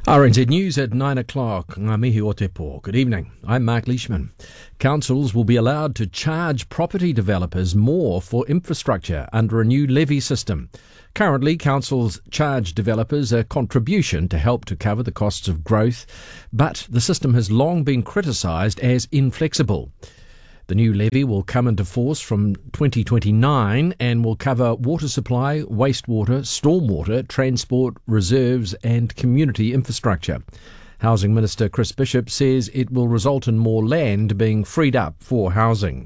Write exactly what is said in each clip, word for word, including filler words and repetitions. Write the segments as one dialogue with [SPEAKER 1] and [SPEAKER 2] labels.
[SPEAKER 1] R N Z News at nine o'clock. Ngā mihi o te pō. Good evening. I'm Mark Leishman. Councils will be allowed to charge property developers more for infrastructure under a new levy system. Currently, councils charge developers a contribution to help to cover the costs of growth, but the system has long been criticised as inflexible. The new levy will come into force from twenty twenty-nine and will cover water supply, wastewater, stormwater, transport, reserves and community infrastructure. Housing Minister Chris Bishop says it will result in more land being freed up for housing.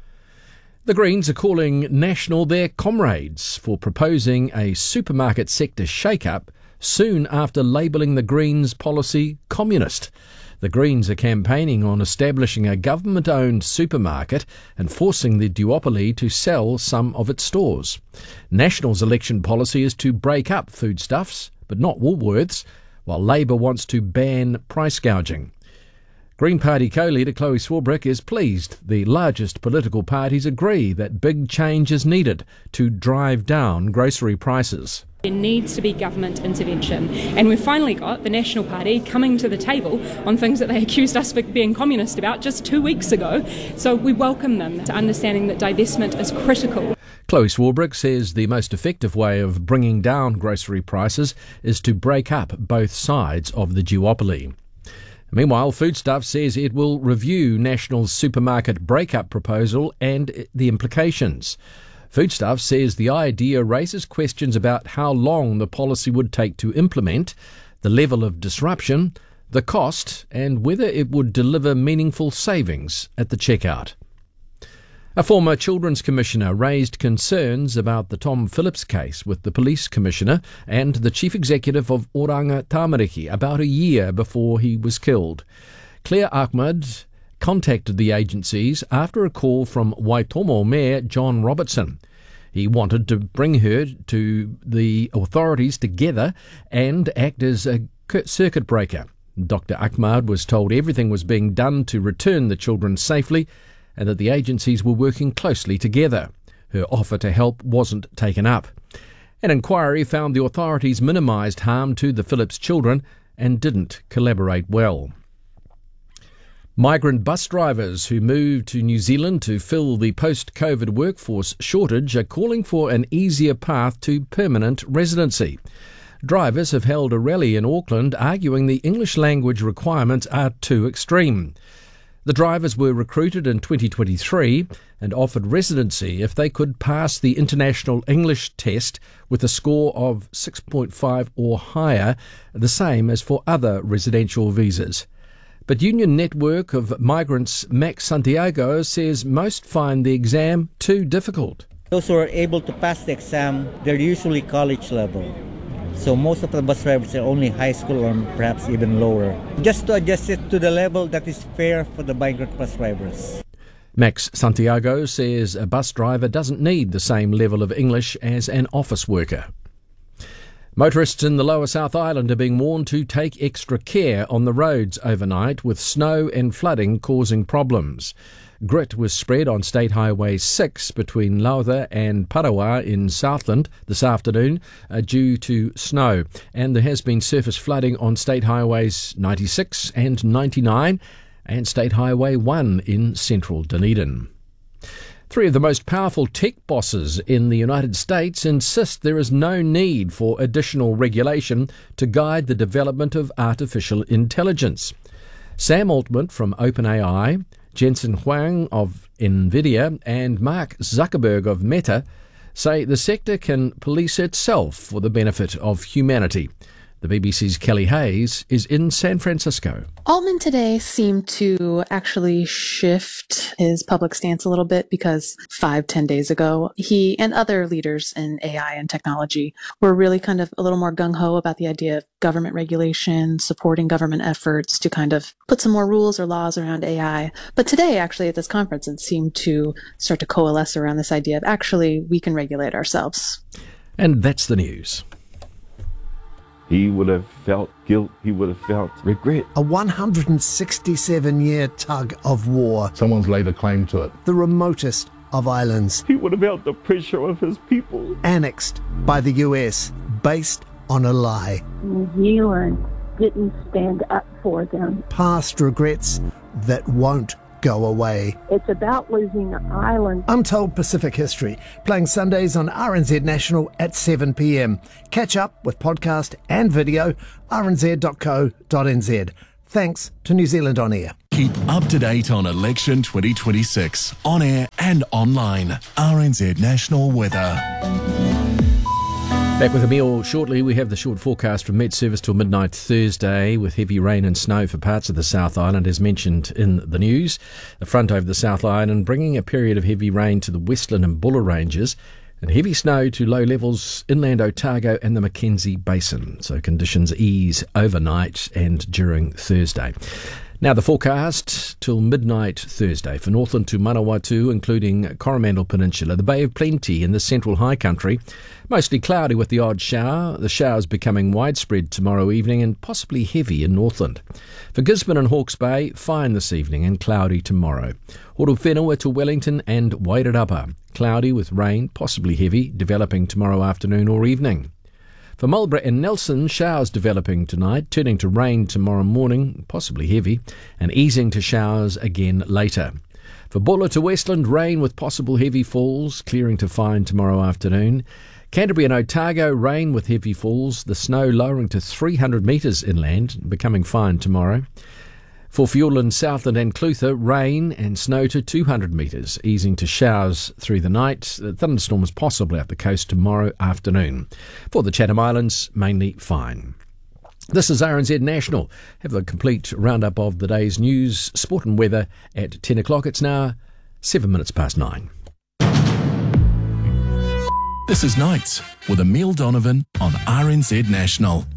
[SPEAKER 1] The Greens are calling National their comrades for proposing a supermarket sector shake-up soon after labelling the Greens policy communist. The Greens are campaigning on establishing a government-owned supermarket and forcing the duopoly to sell some of its stores. National's election policy is to break up foodstuffs, but not Woolworths, while Labour wants to ban price gouging. Green Party co-leader Chloe Swarbrick is pleased the largest political parties agree that big change is needed to drive down grocery prices.
[SPEAKER 2] There needs to be government intervention, and we've finally got the National Party coming to the table on things that they accused us of being communist about just two weeks ago. So we welcome them to understanding that divestment is critical.
[SPEAKER 1] Chloe Swarbrick says the most effective way of bringing down grocery prices is to break up both sides of the duopoly. Meanwhile, Foodstuffs says it will review National's supermarket breakup proposal and the implications. Foodstuffs says the idea raises questions about how long the policy would take to implement, the level of disruption, the cost, and whether it would deliver meaningful savings at the checkout. A former Children's Commissioner raised concerns about the Tom Phillips case with the Police Commissioner and the Chief Executive of Oranga Tamariki about a year before he was killed. Claire Ahmad contacted the agencies after a call from Waitomo Mayor John Robertson. He wanted to bring her to the authorities together and act as a circuit breaker. Doctor Ahmad was told everything was being done to return the children safely and that the agencies were working closely together. Her offer to help wasn't taken up. An inquiry found the authorities minimised harm to the Phillips children and didn't collaborate well. Migrant bus drivers who moved to New Zealand to fill the post-COVID workforce shortage are calling for an easier path to permanent residency. Drivers have held a rally in Auckland arguing the English language requirements are too extreme. The drivers were recruited in twenty twenty-three and offered residency if they could pass the International English Test with a score of six point five or higher, the same as for other residential visas. But Union Network of Migrants Max Santiago says most find the exam too difficult.
[SPEAKER 3] Those who are able to pass the exam, they're usually college level. So most of the bus drivers are only high school or perhaps even lower. Just to adjust it to the level that is fair for the migrant bus drivers.
[SPEAKER 1] Max Santiago says a bus driver doesn't need the same level of English as an office worker. Motorists in the Lower South Island are being warned to take extra care on the roads overnight, with snow and flooding causing problems. Grit was spread on State Highway six between Lautha and Parawa in Southland this afternoon uh, due to snow, and there has been surface flooding on State Highways ninety-six and ninety-nine and State Highway one in central Dunedin. Three of the most powerful tech bosses in the United States insist there is no need for additional regulation to guide the development of artificial intelligence. Sam Altman from OpenAI, Jensen Huang of NVIDIA, and Mark Zuckerberg of Meta say the sector can police itself for the benefit of humanity. The B B C's Kelly Hayes is in San Francisco.
[SPEAKER 4] Altman today seemed to actually shift his public stance a little bit because five, ten days ago, he and other leaders in A I and technology were really kind of a little more gung-ho about the idea of government regulation, supporting government efforts to kind of put some more rules or laws around A I. But today, actually, at this conference, it seemed to start to coalesce around this idea of actually we can regulate ourselves.
[SPEAKER 1] And that's the news.
[SPEAKER 5] He would have felt guilt. He would have felt regret.
[SPEAKER 6] A one hundred sixty-seven year tug of war.
[SPEAKER 7] Someone's laid a claim to it.
[SPEAKER 6] The remotest of islands.
[SPEAKER 5] He would have felt the pressure of his people.
[SPEAKER 6] Annexed by the U S, based on a lie.
[SPEAKER 8] New Zealand
[SPEAKER 7] didn't stand up for them.
[SPEAKER 6] Past regrets that won't go away.
[SPEAKER 7] It's about losing the island.
[SPEAKER 6] Untold Pacific History, playing Sundays on R N Z National at seven p m. Catch up with podcast and video, r n z dot co dot n z. Thanks to New Zealand On Air.
[SPEAKER 8] Keep up to date on election twenty twenty-six, on air and online. R N Z National Weather.
[SPEAKER 1] Back with Emile shortly. We have the short forecast from Met Service till midnight Thursday with heavy rain and snow for parts of the South Island, as mentioned in the news. The front over the South Island bringing a period of heavy rain to the Westland and Buller ranges, and heavy snow to low levels inland Otago and the Mackenzie Basin. So conditions ease overnight and during Thursday. Now the forecast till midnight Thursday for Northland to Manawatu, including Coromandel Peninsula, the Bay of Plenty in the central high country. Mostly cloudy with the odd shower, the showers becoming widespread tomorrow evening and possibly heavy in Northland. For Gisborne and Hawke's Bay, fine this evening and cloudy tomorrow. Horowhenua to Wellington and Wairarapa, cloudy with rain, possibly heavy, developing tomorrow afternoon or evening. For Marlborough and Nelson, showers developing tonight, turning to rain tomorrow morning, possibly heavy, and easing to showers again later. For Buller to Westland, rain with possible heavy falls, clearing to fine tomorrow afternoon. Canterbury and Otago, rain with heavy falls, the snow lowering to three hundred metres inland, becoming fine tomorrow. For Fiordland, Southland and Clutha, rain and snow to two hundred metres, easing to showers through the night. Thunderstorms possible out the coast tomorrow afternoon. For the Chatham Islands, mainly fine. This is R N Z National. Have a complete roundup of the day's news, sport and weather at ten o'clock. It's now seven minutes past nine.
[SPEAKER 8] This is Nights with Emile Donovan on R N Z National.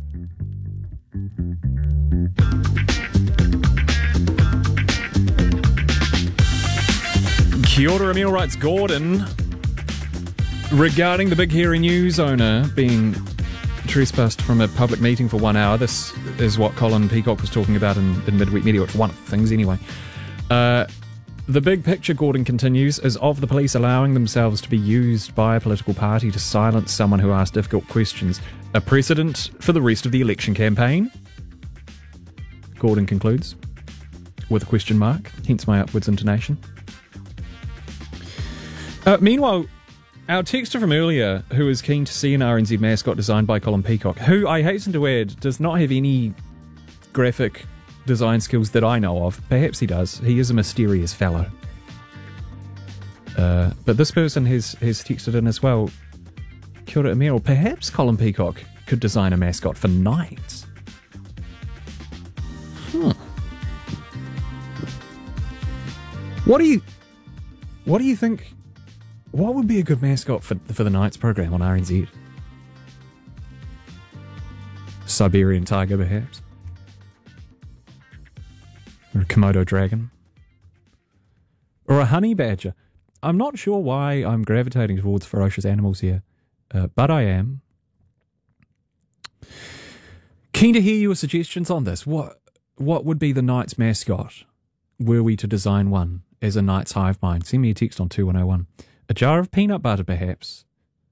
[SPEAKER 9] Kia ora, Emile writes Gordon. Regarding the big hairy news owner being trespassed from a public meeting for one hour, this is what Colin Peacock was talking about in, in Midweek Media. It's one of the things anyway. Uh, the big picture, Gordon continues, is of the police allowing themselves to be used by a political party to silence someone who asks difficult questions. A precedent for the rest of the election campaign, Gordon concludes, with a question mark, hence my upwards intonation. Uh, meanwhile, our texter from earlier, who is keen to see an R N Z mascot designed by Colin Peacock, who, I hasten to add, does not have any graphic design skills that I know of. Perhaps he does. He is a mysterious fellow. Uh, but this person has, has texted in as well. Kia ora, Emile. Perhaps Colin Peacock could design a mascot for Knights. Hmm. What do you... What do you think... What would be a good mascot for, for the Knights program on R N Z? Siberian tiger, perhaps? Or a Komodo dragon? Or a honey badger? I'm not sure why I'm gravitating towards ferocious animals here, uh, but I am. Keen to hear your suggestions on this. What what would be the Knights mascot were we to design one as a Knights hive mind? Send me a text on two one oh one. A jar of peanut butter, perhaps.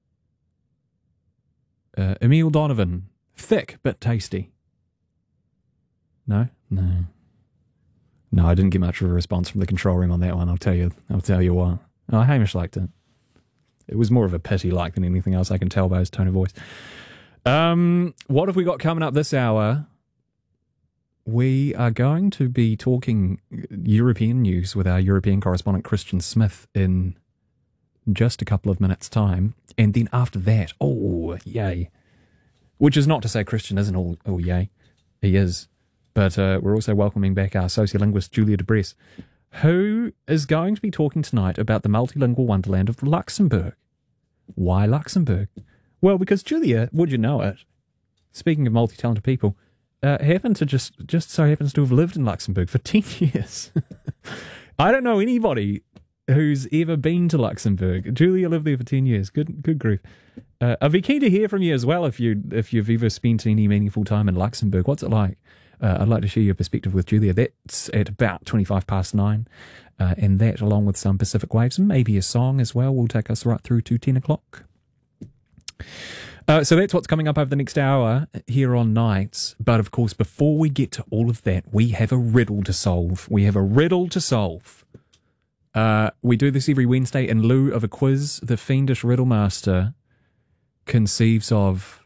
[SPEAKER 9] Uh, Emile Donovan. Thick, but tasty. No? No. No, I didn't get much of a response from the control room on that one, I'll tell you. I'll tell you what. Oh, Hamish liked it. It was more of a pity like than anything else, I can tell by his tone of voice. Um, what have we got coming up this hour? We are going to be talking European news with our European correspondent Christian Smith in just a couple of minutes' time. And then after that, oh, yay. Which is not to say Christian isn't all, oh, yay. He is. But uh, we're also welcoming back our sociolinguist Julia de Bress, who is going to be talking tonight about the multilingual wonderland of Luxembourg. Why Luxembourg? Well, because Julia, would you know it, speaking of multi-talented people, uh, happened to just, just so happens to have lived in Luxembourg for ten years. I don't know anybody who's ever been to Luxembourg. Julia lived there for ten years. Good good grief. Uh, I'd be keen to hear from you as well if, you, if you've ever spent any meaningful time in Luxembourg. What's it like? Uh, I'd like to share your perspective with Julia. That's at about twenty-five past nine. Uh, and that, along with some Pacific Waves and maybe a song as well, will take us right through to ten o'clock. Uh, so that's what's coming up over the next hour here on Nights. But of course, before we get to all of that, we have a riddle to solve. We have a riddle to solve. Uh, we do this every Wednesday in lieu of a quiz. The fiendish riddle master conceives of,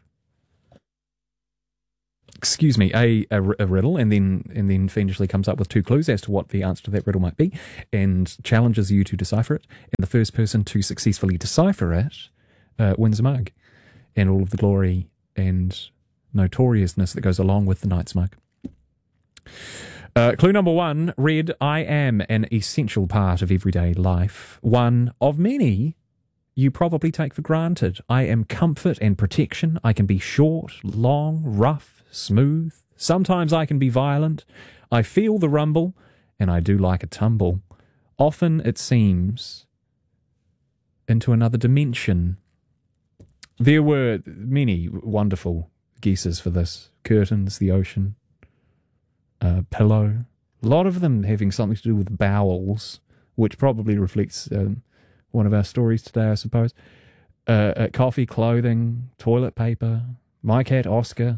[SPEAKER 9] excuse me, a, a, a riddle, and then and then fiendishly comes up with two clues as to what the answer to that riddle might be, and challenges you to decipher it. And the first person to successfully decipher it uh, wins a mug, and all of the glory and notoriousness that goes along with the Night's mug. Uh, clue number one read, I am an essential part of everyday life, one of many you probably take for granted. I am comfort and protection. I can be short, long, rough, smooth. Sometimes I can be violent. I feel the rumble, and I do like a tumble. Often it seems into another dimension. There were many wonderful guesses for this. Curtains, the ocean, uh, pillow. A lot of them having something to do with bowels, which probably reflects um, one of our stories today, I suppose. Uh, uh, coffee, clothing, toilet paper, my cat Oscar,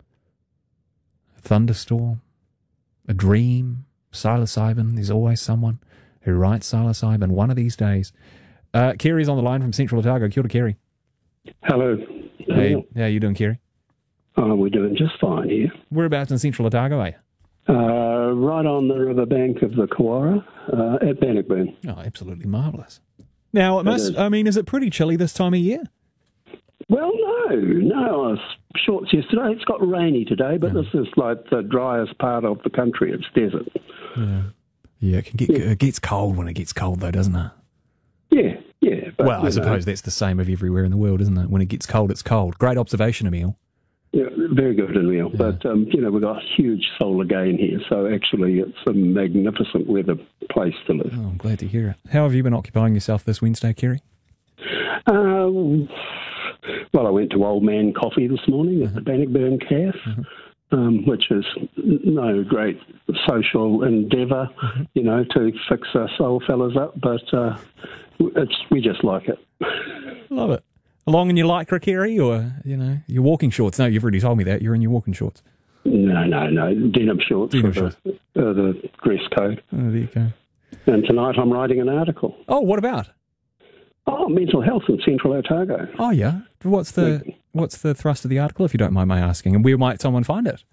[SPEAKER 9] thunderstorm, a dream, psilocybin. There's always someone who writes psilocybin one of these days. Uh, Kerry's on the line from Central Otago. Kia ora, Kerry.
[SPEAKER 10] Hello.
[SPEAKER 9] Hey, how are you doing, Kerry?
[SPEAKER 10] Oh, we're doing just fine here.
[SPEAKER 9] Whereabouts in Central Otago are you?
[SPEAKER 10] Uh, right on the riverbank of the Kawara uh, at Bannockburn.
[SPEAKER 9] Oh, absolutely marvellous. Now, it must, I mean, is it pretty chilly this time of year?
[SPEAKER 10] Well, no, no. I was shorts yesterday. It's got rainy today, but yeah. This is like the driest part of the country. It's desert.
[SPEAKER 9] Yeah, yeah it, can get, yeah. It gets cold when it gets cold, though, doesn't it?
[SPEAKER 10] Yeah, yeah. But,
[SPEAKER 9] well, I suppose know. That's the same of everywhere in the world, isn't it? When it gets cold, it's cold. Great observation, Emil.
[SPEAKER 10] Yeah, very good, Emil. Yeah. But, um, you know, we've got huge solar gain here, so actually it's a magnificent weather place to live.
[SPEAKER 9] Oh, I'm glad to hear it. How have you been occupying yourself this Wednesday, Kerry?
[SPEAKER 10] Um, well, I went to Old Man Coffee this morning uh-huh. at the Bannockburn Cafe, uh-huh. um, which is no great social endeavour, uh-huh. you know, to fix us old fellas up, but uh, it's we just like it.
[SPEAKER 9] Love it. Along in your lycra, Kerry, or, you know, your walking shorts? No, you've already told me that. You're in your walking shorts.
[SPEAKER 10] No, no, no. Denim shorts
[SPEAKER 9] Denim
[SPEAKER 10] with
[SPEAKER 9] shorts.
[SPEAKER 10] The, uh, the dress code.
[SPEAKER 9] Oh, there you go.
[SPEAKER 10] And tonight I'm writing an article.
[SPEAKER 9] Oh, what about?
[SPEAKER 10] Oh, mental health in Central Otago.
[SPEAKER 9] Oh, yeah. What's the what's the thrust of the article, if you don't mind my asking? And where might someone find it?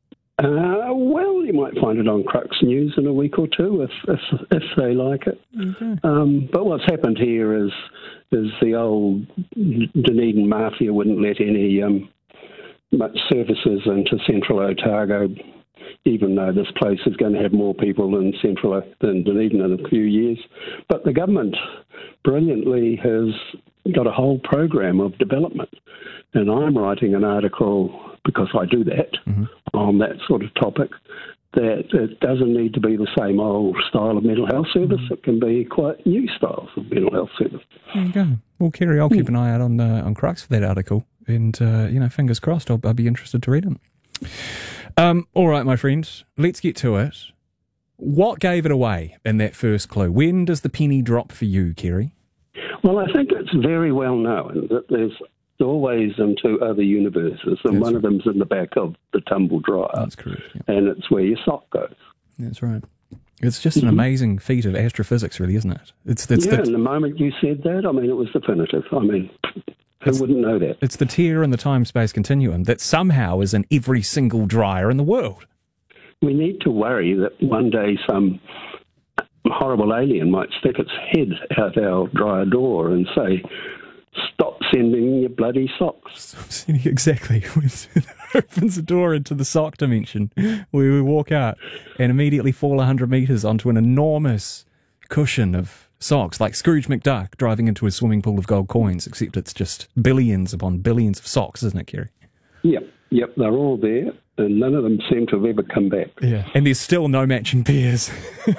[SPEAKER 10] Uh, well, you might find it on Crux News in a week or two if if, if they like it.
[SPEAKER 9] Okay.
[SPEAKER 10] Um, but what's happened here is is the old Dunedin mafia wouldn't let any um, much services into Central Otago, even though this place is going to have more people than Central than Dunedin in a few years. But the government brilliantly has got a whole program of development, and I'm writing an article because I do that mm-hmm. on that sort of topic, that it doesn't need to be the same old style of mental health service. Mm-hmm. It can be quite new styles of mental health service.
[SPEAKER 9] There you go. Well, Kerry, I'll keep an eye out on uh, on Crux for that article, and uh, you know, fingers crossed, I'll, I'll be interested to read it. Um, all right, my friends, let's get to it. What gave it away in that first clue? When does the penny drop for you, Kerry?
[SPEAKER 10] Well, I think it's very well known that there's doorways into other universes, and
[SPEAKER 9] That's
[SPEAKER 10] one
[SPEAKER 9] right.
[SPEAKER 10] of them's in the back of the tumble dryer.
[SPEAKER 9] That's correct. Yeah.
[SPEAKER 10] And it's where your sock goes.
[SPEAKER 9] That's right. It's just an mm-hmm. amazing feat of astrophysics, really, isn't it? It's, it's
[SPEAKER 10] yeah,
[SPEAKER 9] the,
[SPEAKER 10] and the moment you said that, I mean, it was definitive. I mean, who wouldn't know that?
[SPEAKER 9] It's the tear in the time-space continuum that somehow is in every single dryer in the world.
[SPEAKER 10] We need to worry that one day some horrible alien might stick its head out our dryer door and say, "Stop sending your bloody socks."
[SPEAKER 9] Exactly. It opens the door into the sock dimension where we walk out and immediately fall one hundred metres onto an enormous cushion of socks, like Scrooge McDuck driving into a swimming pool of gold coins, except it's just billions upon billions of socks, isn't it, Kerry?
[SPEAKER 10] Yep, yep, they're all there, and none of them seem to have ever come back.
[SPEAKER 9] Yeah, and there's still no matching pairs.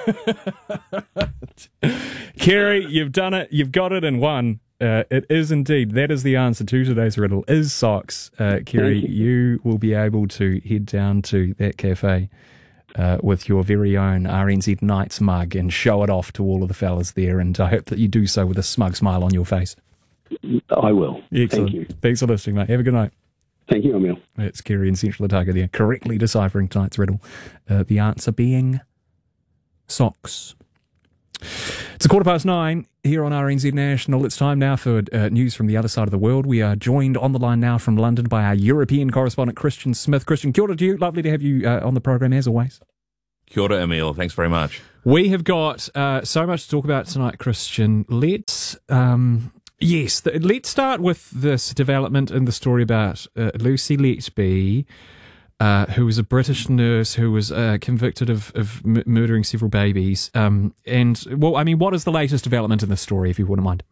[SPEAKER 9] Kerry, you've done it, you've got it and won. Uh, it is indeed. That is the answer to today's riddle, is socks. Uh, Kerry, you. you will be able to head down to that cafe uh, with your very own R N Z Nights mug and show it off to all of the fellas there, and I hope that you do so with a smug smile on your face.
[SPEAKER 10] I will.
[SPEAKER 9] Excellent.
[SPEAKER 10] Thank you.
[SPEAKER 9] Thanks for listening, mate. Have a good night.
[SPEAKER 10] Thank you, Emil.
[SPEAKER 9] It's Kerry in Central Otago there, correctly deciphering tonight's riddle. Uh, the answer being socks. It's a quarter past nine here on R N Z National. It's time now for uh, news from the other side of the world. We are joined on the line now from London by our European correspondent, Christian Smith. Christian, kia ora to you. Lovely to have you uh, on the program as always.
[SPEAKER 11] Kia ora, Emil. Thanks very much.
[SPEAKER 9] We have got uh, so much to talk about tonight, Christian. Let's... Um, Yes, the, let's start with this development in the story about uh, Lucy Letby, uh, who was a British nurse who was uh, convicted of, of m- murdering several babies. Um, and, well, I mean, what is the latest development in this story, if you wouldn't mind?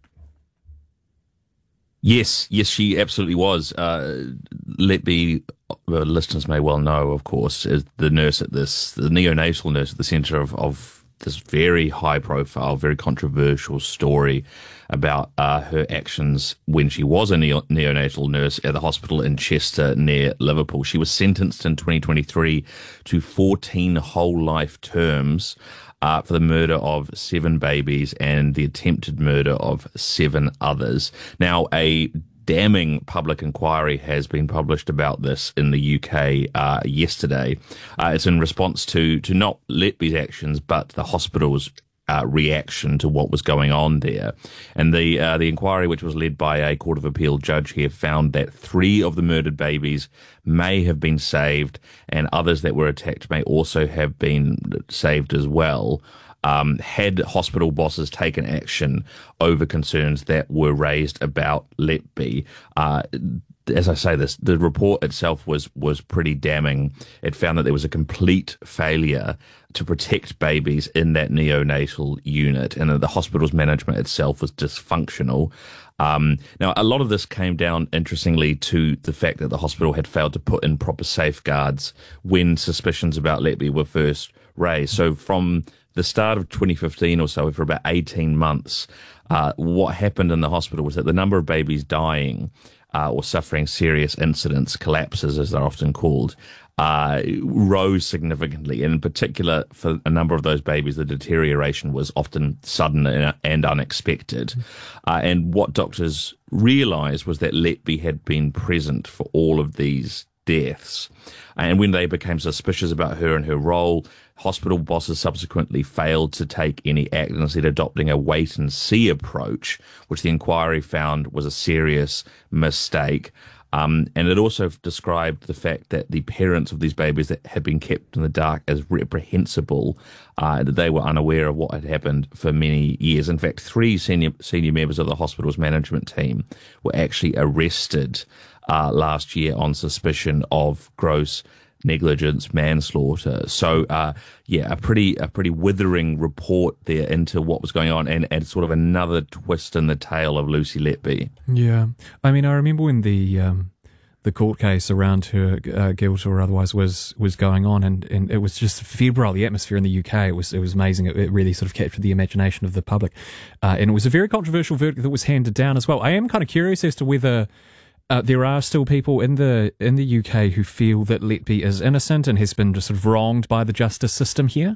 [SPEAKER 11] Yes, yes, she absolutely was. Uh, Letby, well, listeners may well know, of course, is the nurse at this, the neonatal nurse at the centre of, of this very high-profile, very controversial story about uh, her actions when she was a neo- neonatal nurse at the hospital in Chester near Liverpool. She was sentenced in twenty twenty-three to fourteen whole life terms uh, for the murder of seven babies and the attempted murder of seven others. Now, a damning public inquiry has been published about this in the U K uh, yesterday. Uh, it's in response to, to not Letby's actions, but the hospital's Uh, reaction to what was going on there. And the uh, the inquiry, which was led by a Court of Appeal judge here, found that three of the murdered babies may have been saved, and others that were attacked may also have been saved as well, um, had hospital bosses taken action over concerns that were raised about Letby. Uh, As I say this, the report itself was was pretty damning. It found that there was a complete failure to protect babies in that neonatal unit, and that the hospital's management itself was dysfunctional. Um, now, a lot of this came down, interestingly, to the fact that the hospital had failed to put in proper safeguards when suspicions about Letby were first raised. So from the start of twenty fifteen or so, for about eighteen months, uh, what happened in the hospital was that the number of babies dying Uh, or suffering serious incidents, collapses as they're often called, uh, rose significantly. And in particular, for a number of those babies, the deterioration was often sudden and, and unexpected. Uh, and what doctors realised was that Letby had been present for all of these deaths. And when they became suspicious about her and her role, hospital bosses subsequently failed to take any action, instead adopting a wait-and-see approach, which the inquiry found was a serious mistake. Um, and it also described the fact that the parents of these babies that had been kept in the dark as reprehensible, uh, that they were unaware of what had happened for many years. In fact, three senior senior members of the hospital's management team were actually arrested uh, last year on suspicion of gross negligence, manslaughter. So, uh, yeah, a pretty a pretty withering report there into what was going on, and, and sort of another twist in the tale of Lucy Letby.
[SPEAKER 9] Yeah, I mean, I remember when the um, the court case around her uh, guilt or otherwise was was going on, and, and it was just febrile. The atmosphere in the U K, it was it was amazing. It, it really sort of captured the imagination of the public, uh, and it was a very controversial verdict that was handed down as well. I am kind of curious as to whether Uh, there are still people in the in the U K who feel that Letby is innocent and has been just sort of wronged by the justice system here.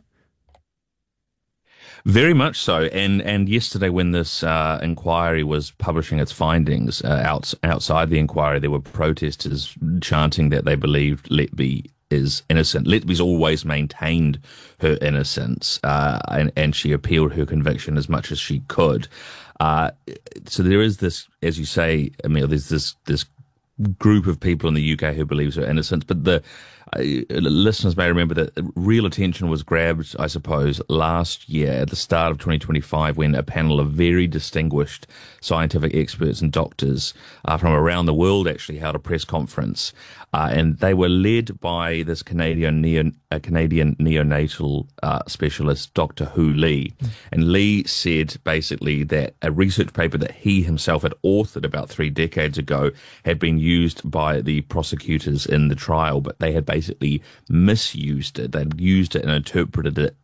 [SPEAKER 11] Very much so. And and yesterday, when this uh, inquiry was publishing its findings, uh, out, outside the inquiry, there were protesters chanting that they believed Letby is innocent. Letby's always maintained her innocence, uh, and, and she appealed her conviction as much as she could. Uh, so there is this, as you say, Emil, there's this this group of people in the U K who believes her innocent, but the uh, listeners may remember that real attention was grabbed, I suppose, last year at the start of twenty twenty-five, when a panel of very distinguished scientific experts and doctors uh, from around the world actually held a press conference, uh, and they were led by this Canadian neo, uh, Canadian neonatal uh, specialist, Doctor Hu Lee. Mm. And Lee said basically that a research paper that he himself had authored about three decades ago had been used by the prosecutors in the trial, but they had basically misused it. They'd used it and interpreted it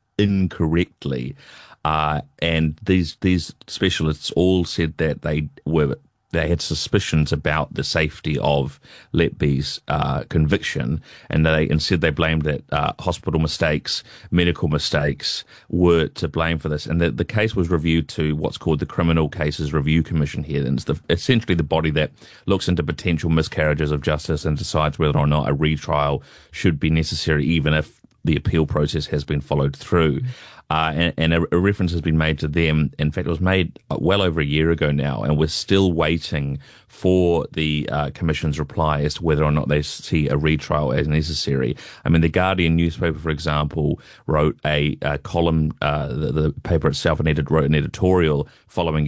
[SPEAKER 11] incorrectly. Uh, and these these specialists all said that they were they had suspicions about the safety of Letby's uh, conviction, and they instead they blamed that uh, hospital mistakes, medical mistakes were to blame for this. And the, the case was reviewed to what's called the Criminal Cases Review Commission here, and it's the, essentially the body that looks into potential miscarriages of justice and decides whether or not a retrial should be necessary, even if the appeal process has been followed through. Uh, and, and a, a reference has been made to them. In fact, it was made well over a year ago now, and we're still waiting for the uh, Commission's reply as to whether or not they see a retrial as necessary. I mean, the Guardian newspaper, for example, wrote a, a column, uh, the, the paper itself, and edit, wrote an editorial following